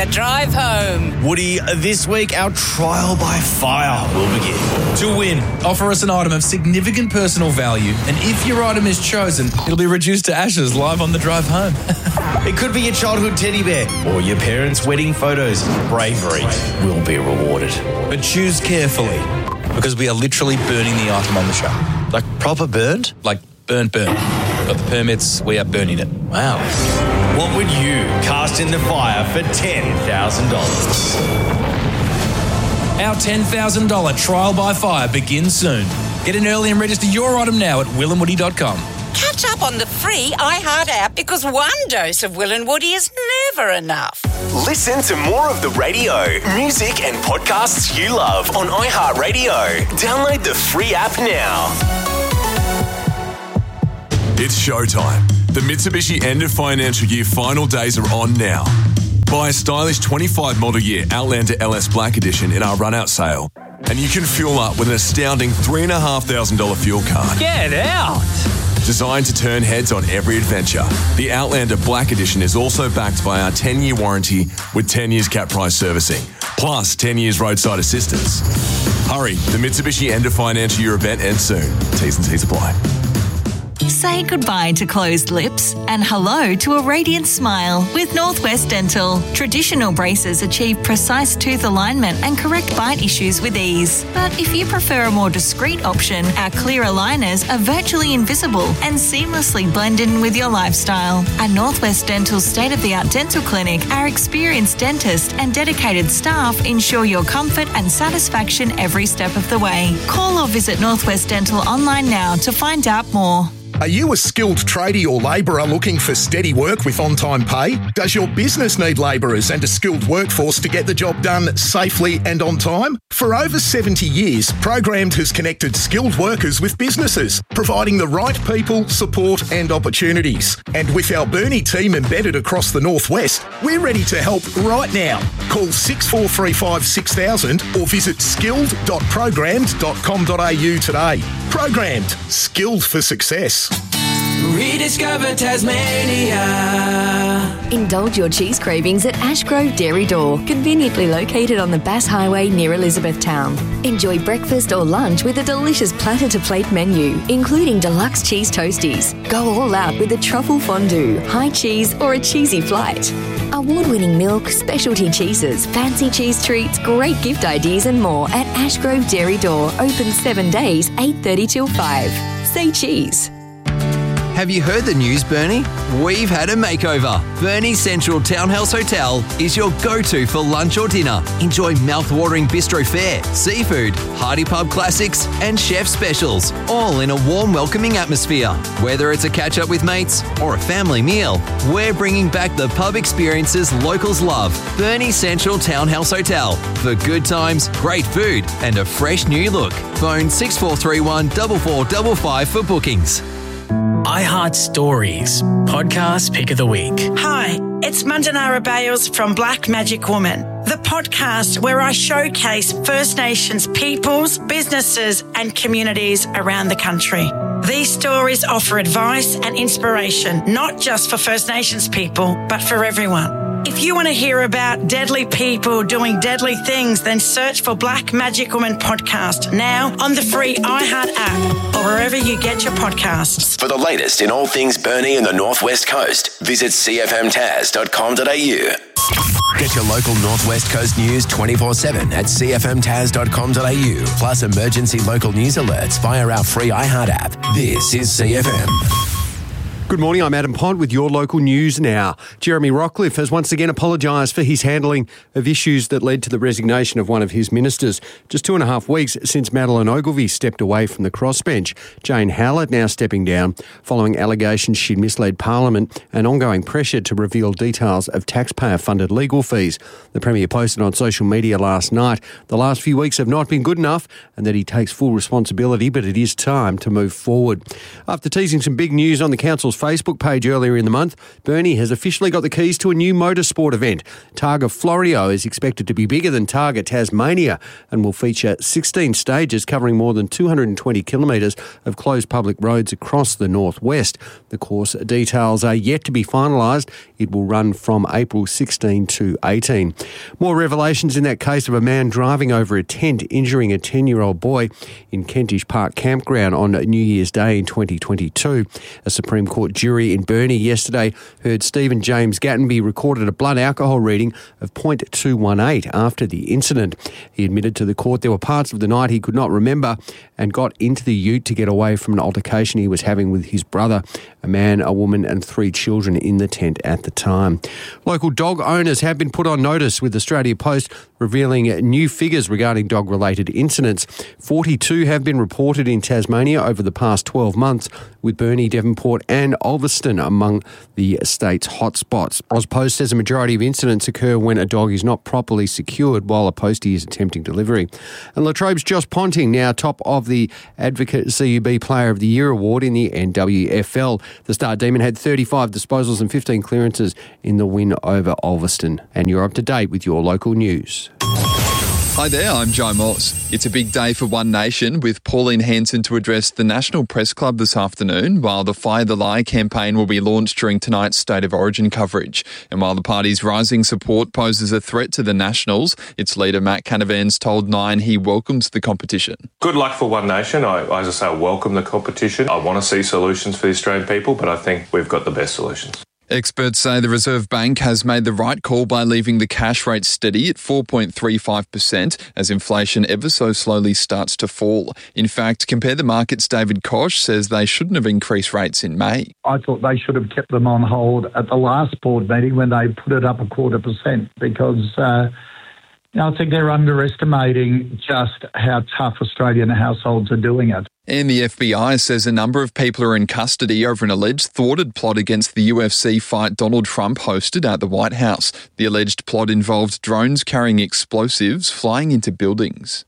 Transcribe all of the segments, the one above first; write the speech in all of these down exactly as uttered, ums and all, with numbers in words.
The drive home. Woody, this week our trial by fire will begin. To win, offer us an item of significant personal value, and if your item is chosen, it'll be reduced to ashes live on the drive home. It could be your childhood teddy bear or your parents' wedding photos. Bravery will be rewarded. But choose carefully, because we are literally burning the item on the show. Like proper burned? Like burnt, burnt. Got the permits, we are burning it. Wow. What would you cast in the fire for ten thousand dollars? Our ten thousand dollars trial by fire begins soon. Get in early and register your item now at will and woody dot com. Catch up on the free iHeart app because one dose of Will and Woody is never enough. Listen to more of the radio, music and podcasts you love on iHeartRadio. Download the free app now. It's showtime. The Mitsubishi end of financial year final days are on now. Buy a stylish twenty-five model year Outlander L S Black Edition in our run-out sale, and you can fuel up with an astounding three thousand five hundred dollars fuel card. Get out! Designed to turn heads on every adventure, the Outlander Black Edition is also backed by our ten-year warranty with ten years cap price servicing, plus ten years roadside assistance. Hurry, the Mitsubishi end of financial year event ends soon. T's and C's apply. Say goodbye to closed lips and hello to a radiant smile with Northwest Dental. Traditional braces achieve precise tooth alignment and correct bite issues with ease. But if you prefer a more discreet option, our clear aligners are virtually invisible and seamlessly blend in with your lifestyle. At Northwest Dental's state-of-the-art dental clinic, our experienced dentist and dedicated staff ensure your comfort and satisfaction every step of the way. Call or visit Northwest Dental online now to find out more. Are you a skilled tradie or labourer looking for steady work with on-time pay? Does your business need labourers and a skilled workforce to get the job done safely and on time? For over seventy years, Programmed has connected skilled workers with businesses, providing the right people, support and opportunities. And with our Burnie team embedded across the Northwest, we're ready to help right now. Call six four three five six thousand or visit skilled dot programmed dot com dot a u today. Programmed, skilled for success. Rediscover Tasmania. Indulge your cheese cravings at Ashgrove Dairy Door, conveniently located on the Bass Highway near Elizabethtown. Enjoy breakfast or lunch with a delicious platter-to-plate menu, including deluxe cheese toasties. Go all out with a truffle fondue, high cheese or a cheesy flight. Award-winning milk, specialty cheeses, fancy cheese treats, great gift ideas and more at Ashgrove Dairy Door, open seven days, eight thirty till five. Say cheese. Have you heard the news, Bernie? We've had a makeover. Bernie Central Townhouse Hotel is your go-to for lunch or dinner. Enjoy mouth-watering bistro fare, seafood, hearty pub classics and chef specials, all in a warm, welcoming atmosphere. Whether it's a catch-up with mates or a family meal, we're bringing back the pub experiences locals love. Bernie Central Townhouse Hotel for good times, great food and a fresh new look. Phone six four three one, four four five five for bookings. iHeart Stories, podcast pick of the week. Hi, it's Mandanara Bales from Black Magic Woman, the podcast where I showcase First Nations peoples, businesses and communities around the country. These stories offer advice and inspiration, not just for First Nations people, but for everyone. If you want to hear about deadly people doing deadly things, then search for Black Magic Woman podcast now on the free iHeart app or wherever you get your podcasts. For the latest in all things Burnie and the Northwest Coast, visit c f m taz dot com dot a u. Get your local Northwest Coast news twenty-four seven at c f m taz dot com dot a u, plus emergency local news alerts via our free iHeart app. This is C F M. Good morning, I'm Adam Pond with your local news now. Jeremy Rockcliffe has once again apologised for his handling of issues that led to the resignation of one of his ministers. Just two and a half weeks since Madeleine Ogilvie stepped away from the crossbench. Jane Howlett now stepping down following allegations she misled Parliament and ongoing pressure to reveal details of taxpayer-funded legal fees. The Premier posted on social media last night the last few weeks have not been good enough and that he takes full responsibility, but it is time to move forward. After teasing some big news on the council's Trail's Facebook page earlier in the month, Bernie has officially got the keys to a new motorsport event. Targa Florio is expected to be bigger than Targa Tasmania and will feature sixteen stages covering more than two hundred twenty kilometres of closed public roads across the northwest. The course details are yet to be finalised. It will run from April sixteenth to eighteen. More revelations in that case of a man driving over a tent injuring a ten-year-old boy in Kentish Park Campground on New Year's Day in twenty twenty-two. A Supreme Court jury in Burnie yesterday heard Stephen James Gattenby recorded a blood alcohol reading of zero point two one eight after the incident. He admitted to the court there were parts of the night he could not remember and got into the ute to get away from an altercation he was having with his brother, a man, a woman and three children in the tent at the time. Local dog owners have been put on notice with Australia Post revealing new figures regarding dog-related incidents. forty-two have been reported in Tasmania over the past twelve months, with Burnie, Devonport and Ulverston among the state's hotspots. AusPost says a majority of incidents occur when a dog is not properly secured while a postie is attempting delivery. And Latrobe's Josh Ponting now top of the Advocate C U B Player of the Year award in the N W F L. The Star Demon had thirty-five disposals and fifteen clearances in the win over Ulverston. And you're up to date with your local news. Hi there, I'm Joe Moss. It's a big day for One Nation, with Pauline Hanson to address the National Press Club this afternoon, while the Fire the Lie campaign will be launched during tonight's State of Origin coverage. And while the party's rising support poses a threat to the Nationals, its leader Matt Canavan's told Nine he welcomes the competition. Good luck for One Nation. I, as I say, I welcome the competition. I want to see solutions for the Australian people, but I think we've got the best solutions. Experts say the Reserve Bank has made the right call by leaving the cash rate steady at four point three five percent as inflation ever so slowly starts to fall. In fact, Compare the Markets' David Koch says they shouldn't have increased rates in May. I thought they should have kept them on hold at the last board meeting when they put it up a quarter percent because uh, you know, I think they're underestimating just how tough Australian households are doing it. And the F B I says a number of people are in custody over an alleged thwarted plot against the U F C fight Donald Trump hosted at the White House. The alleged plot involved drones carrying explosives flying into buildings.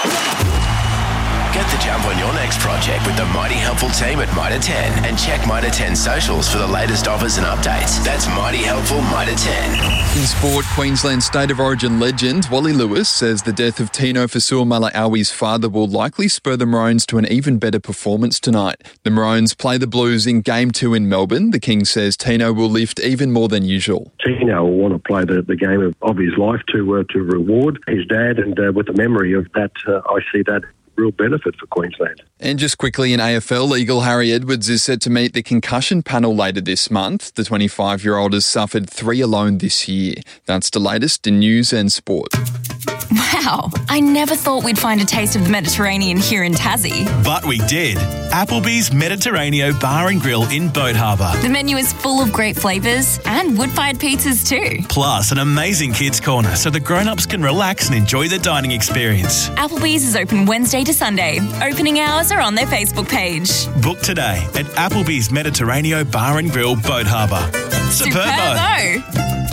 Get the jump on your next project with the Mighty Helpful team at Mitre ten and check Mitre ten socials for the latest offers and updates. That's Mighty Helpful Mitre ten. In sport, Queensland State of Origin legend Wally Lewis says the death of Tino Fa'asuamaleaui's father will likely spur the Maroons to an even better performance tonight. The Maroons play the Blues in Game two in Melbourne. The King says Tino will lift even more than usual. Tino will want to play the, the game of, of his life to uh, to reward his dad, and uh, with the memory of that, uh, I see that real benefit for Queensland. And just quickly in A F L, Eagle Harry Edwards is set to meet the concussion panel later this month. The twenty-five-year-old has suffered three alone this year. That's the latest in news and sport. Wow, I never thought we'd find a taste of the Mediterranean here in Tassie. But we did. Applebee's Mediterraneo Bar and Grill in Boat Harbour. The menu is full of great flavours and wood-fired pizzas too. Plus an amazing kids' corner so the grown-ups can relax and enjoy the dining experience. Applebee's is open Wednesday to Sunday. Opening hours are on their Facebook page. Book today at Applebee's Mediterranean Bar and Grill, Boat Harbour. Superbo!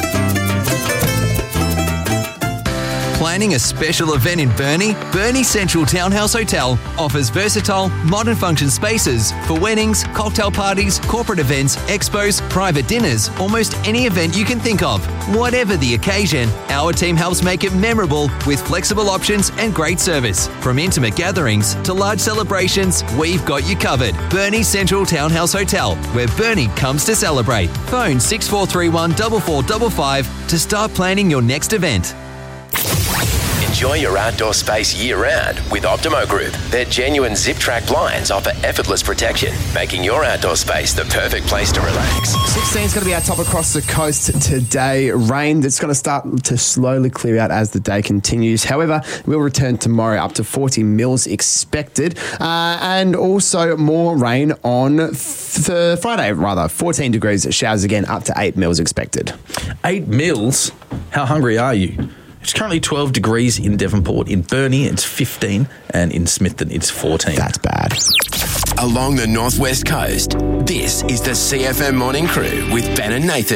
Planning a special event in Burnie? Burnie Central Townhouse Hotel offers versatile, modern function spaces for weddings, cocktail parties, corporate events, expos, private dinners, almost any event you can think of. Whatever the occasion, our team helps make it memorable with flexible options and great service. From intimate gatherings to large celebrations, we've got you covered. Burnie Central Townhouse Hotel, where Burnie comes to celebrate. Phone six four three one, four four five five to start planning your next event. Enjoy your outdoor space year-round with Optimo Group. Their genuine zip-track blinds offer effortless protection, making your outdoor space the perfect place to relax. sixteen is going to be our top across the coast today. Rain that's going to start to slowly clear out as the day continues. However, we'll return tomorrow up to forty mils expected. Uh, and also more rain on th- Friday, rather. fourteen degrees, showers again up to eight mils expected. Eight mils? How hungry are you? It's currently twelve degrees in Devonport. In Burnie, it's fifteen, and in Smithton, it's fourteen. That's bad. Along the northwest coast, this is the C F M Morning Crew with Ben and Nathan.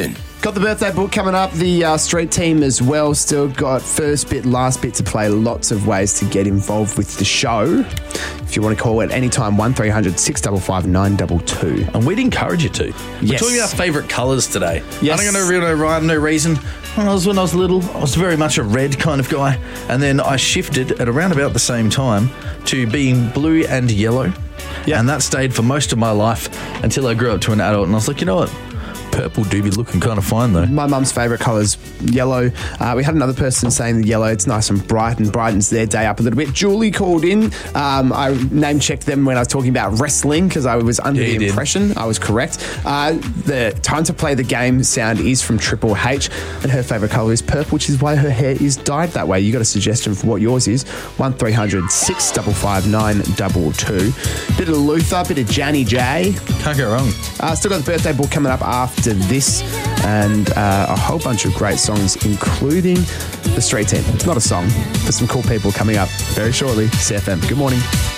Got the birthday book coming up. The uh, street team as well. Still got first bit, last bit to play. Lots of ways to get involved with the show. If you want to call it anytime, one three hundred six five five nine two two. And we'd encourage you to. We're Yes. talking about favourite colours today. Yes. I don't know real no rhyme, no reason. When I was when I was little, I was very much a red kind of guy, and then I shifted at around about the same time to being blue and yellow. Yeah. And that stayed for most of my life until I grew up to an adult, and I was like, you know what? Purple do be looking kind of fine though. My mum's favourite colour is yellow. Uh, we had another person saying the yellow, it's nice and bright and brightens their day up a little bit. Julie called in. Um, I name checked them when I was talking about wrestling because I was under Yeah, the you impression did. I was correct. Uh, the time to play the game sound is from Triple H, and her favourite colour is purple, which is why her hair is dyed that way. You got a suggestion for what yours is? one three hundred six five five nine two two. Bit of Luther, bit of Janny J. Can't go wrong. Uh, still got the birthday book coming up after this, and uh, a whole bunch of great songs, including the Street Team. It's not a song, but some cool people coming up very shortly. C F M, good morning.